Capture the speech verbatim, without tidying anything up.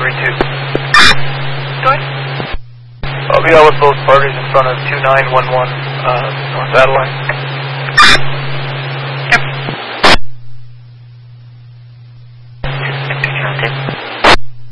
three two. Go ahead. I'll be out with both parties in front of two nine one one uh, North Adeline.